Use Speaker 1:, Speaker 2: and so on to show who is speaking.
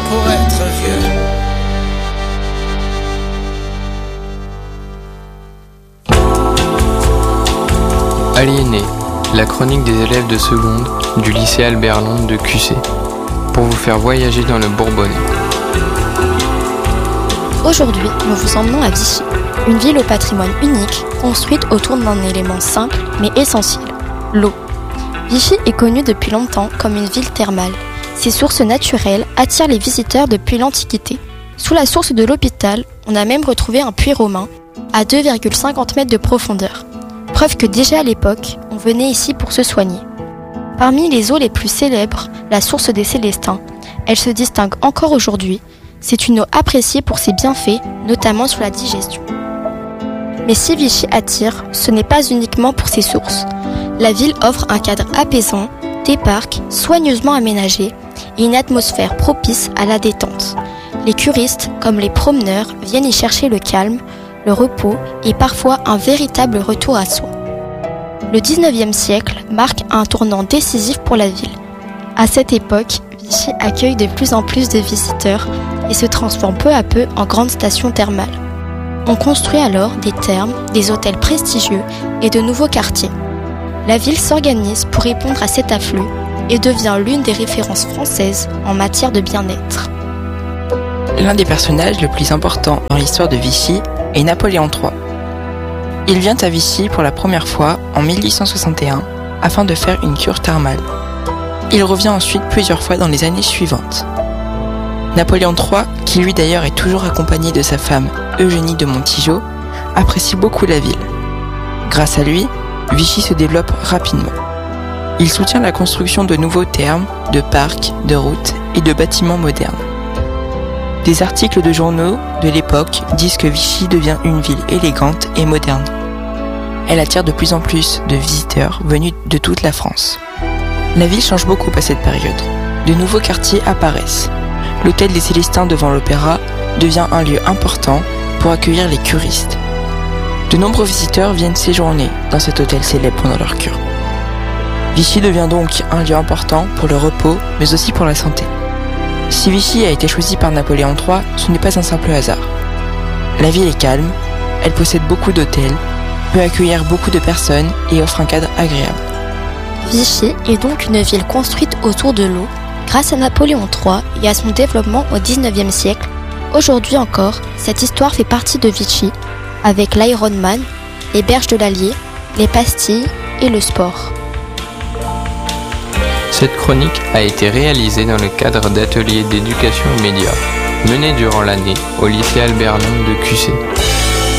Speaker 1: pour être vieux.
Speaker 2: Aliéné, la chronique des élèves de seconde du lycée Albert Londres de QC, pour vous faire voyager dans le Bourbonnais.
Speaker 3: Aujourd'hui, nous vous emmenons à Vichy, une ville au patrimoine unique, construite autour d'un élément simple mais essentiel, l'eau. Vichy est connue depuis longtemps comme une ville thermale. Ses sources naturelles attirent les visiteurs depuis l'Antiquité. Sous la source de l'hôpital, on a même retrouvé un puits romain à 2,50 mètres de profondeur. Preuve que déjà à l'époque, on venait ici pour se soigner. Parmi les eaux les plus célèbres, la source des Célestins, elle se distingue encore aujourd'hui. C'est une eau appréciée pour ses bienfaits, notamment sur la digestion. Mais si Vichy attire, ce n'est pas uniquement pour ses sources. La ville offre un cadre apaisant, des parcs soigneusement aménagés et une atmosphère propice à la détente. Les curistes, comme les promeneurs, viennent y chercher le calme, le repos et parfois un véritable retour à soi. Le 19e siècle marque un tournant décisif pour la ville. À cette époque, Vichy accueille de plus en plus de visiteurs et se transforme peu à peu en grande station thermale. On construit alors des thermes, des hôtels prestigieux et de nouveaux quartiers. La ville s'organise pour répondre à cet afflux et devient l'une des références françaises en matière de bien-être.
Speaker 4: L'un des personnages les plus importants dans l'histoire de Vichy est Napoléon III. Il vient à Vichy pour la première fois en 1861 afin de faire une cure thermale. Il revient ensuite plusieurs fois dans les années suivantes. Napoléon III, qui lui d'ailleurs est toujours accompagné de sa femme Eugénie de Montijo, apprécie beaucoup la ville. Grâce à lui, Vichy se développe rapidement. Il soutient la construction de nouveaux thermes, de parcs, de routes et de bâtiments modernes. Des articles de journaux de l'époque disent que Vichy devient une ville élégante et moderne. Elle attire de plus en plus de visiteurs venus de toute la France. La ville change beaucoup à cette période. De nouveaux quartiers apparaissent. L'hôtel des Célestins devant l'Opéra devient un lieu important pour accueillir les curistes. De nombreux visiteurs viennent séjourner dans cet hôtel célèbre pendant leur cure. Vichy devient donc un lieu important pour le repos, mais aussi pour la santé. Si Vichy a été choisi par Napoléon III, ce n'est pas un simple hasard. La ville est calme, elle possède beaucoup d'hôtels, peut accueillir beaucoup de personnes et offre un cadre agréable.
Speaker 3: Vichy est donc une ville construite autour de l'eau, grâce à Napoléon III et à son développement au XIXe siècle. Aujourd'hui encore, cette histoire fait partie de Vichy, avec l'Ironman, les berges de l'Allier, les pastilles et le sport.
Speaker 2: Cette chronique a été réalisée dans le cadre d'ateliers d'éducation aux médias, menés durant l'année au lycée Albert Londres de QC.